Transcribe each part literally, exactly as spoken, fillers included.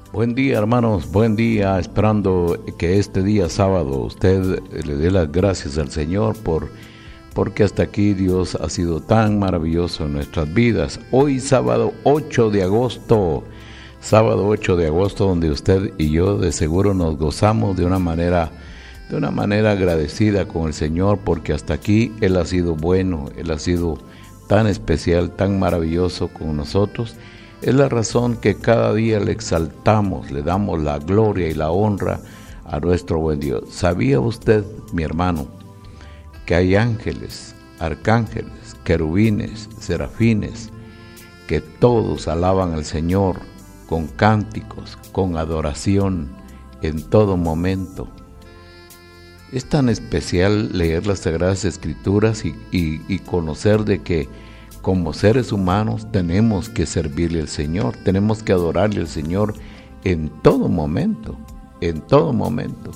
Buen día, hermanos, buen día, esperando que este día sábado usted le dé las gracias al Señor por, porque hasta aquí Dios ha sido tan maravilloso en nuestras vidas. Hoy sábado ocho de agosto, sábado ocho de agosto, donde usted y yo de seguro nos gozamos de una manera, de una manera agradecida con el Señor, porque hasta aquí Él ha sido bueno, Él ha sido tan especial, tan maravilloso con nosotros. Es la razón que cada día le exaltamos, le damos la gloria y la honra a nuestro buen Dios. ¿Sabía usted, mi hermano, que hay ángeles, arcángeles, querubines, serafines, que todos alaban al Señor con cánticos, con adoración en todo momento? Es tan especial leer las Sagradas Escrituras y, y, y conocer de que como seres humanos tenemos que servirle al Señor, tenemos que adorarle al Señor en todo momento, en todo momento.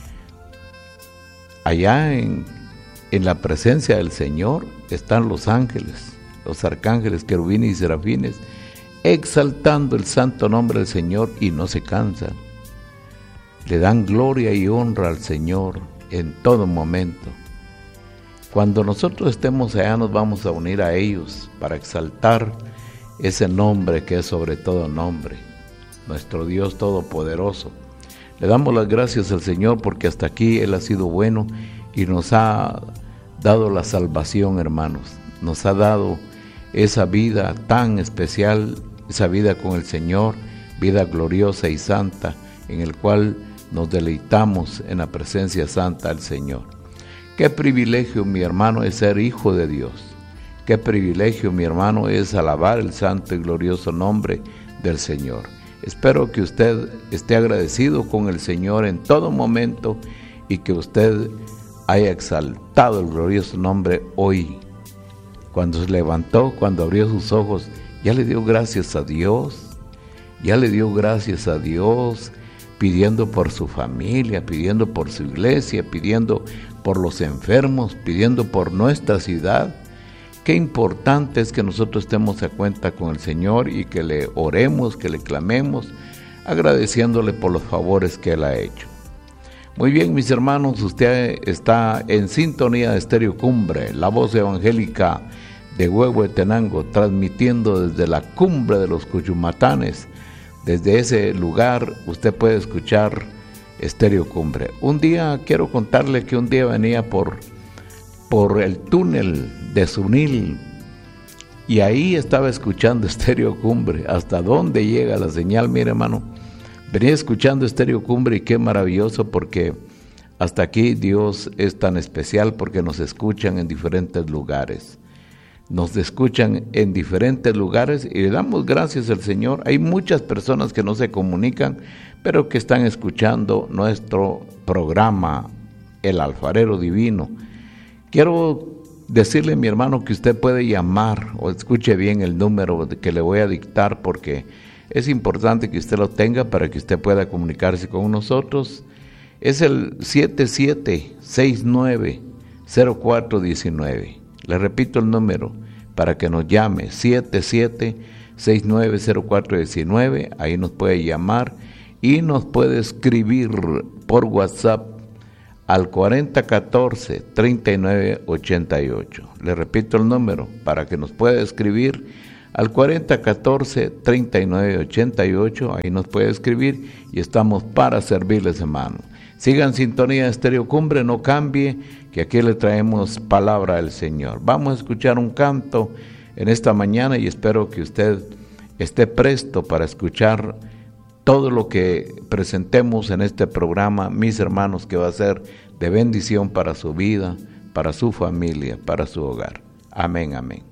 Allá en, en la presencia del Señor están los ángeles, los arcángeles, querubines y serafines, exaltando el santo nombre del Señor y no se cansan. Le dan gloria y honra al Señor en todo momento. Cuando nosotros estemos allá nos vamos a unir a ellos para exaltar ese nombre que es sobre todo nombre, nuestro Dios Todopoderoso. Le damos las gracias al Señor porque hasta aquí Él ha sido bueno y nos ha dado la salvación, hermanos. Nos ha dado esa vida tan especial, esa vida con el Señor, vida gloriosa y santa, en el cual nos deleitamos en la presencia santa del Señor. Qué privilegio, mi hermano, es ser hijo de Dios. Qué privilegio, mi hermano, es alabar el santo y glorioso nombre del Señor. Espero que usted esté agradecido con el Señor en todo momento y que usted haya exaltado el glorioso nombre hoy. Cuando se levantó, cuando abrió sus ojos, ya le dio gracias a Dios, ya le dio gracias a Dios, pidiendo por su familia, pidiendo por su iglesia, pidiendo por los enfermos, pidiendo por nuestra ciudad. Qué importante es que nosotros estemos a cuenta con el Señor y que le oremos, que le clamemos, agradeciéndole por los favores que Él ha hecho. Muy bien, mis hermanos, usted está en sintonía de Estéreo Cumbre, la voz evangélica de Huehuetenango, transmitiendo desde la cumbre de los Cuyumatanes. Desde ese lugar usted puede escuchar Estéreo Cumbre. Un día quiero contarle que un día venía por, por el túnel de Sunil y ahí estaba escuchando Estéreo Cumbre. ¿Hasta dónde llega la señal? Mire, hermano, venía escuchando Estéreo Cumbre y qué maravilloso, porque hasta aquí Dios es tan especial porque nos escuchan en diferentes lugares. Nos escuchan en diferentes lugares y le damos gracias al Señor. Hay muchas personas que no se comunican, pero que están escuchando nuestro programa, El Alfarero Divino. Quiero decirle, mi hermano, que usted puede llamar, o escuche bien el número que le voy a dictar, porque es importante que usted lo tenga para que usted pueda comunicarse con nosotros. Es el siete siete seis nueve cero cuatro uno nueve. Le repito el número para que nos llame, siete siete seis nueve cero cuatro uno nueve, ahí nos puede llamar y nos puede escribir por WhatsApp al cuarenta catorce treinta y nueve ochenta y ocho. Le repito el número para que nos pueda escribir al cuarenta catorce treinta y nueve ochenta y ocho, ahí nos puede escribir y estamos para servirles, hermano. Sigan en sintonía de Estéreo Cumbre, no cambie, que aquí le traemos palabra del Señor. Vamos a escuchar un canto en esta mañana y espero que usted esté presto para escuchar todo lo que presentemos en este programa, mis hermanos, que va a ser de bendición para su vida, para su familia, para su hogar. Amén, amén.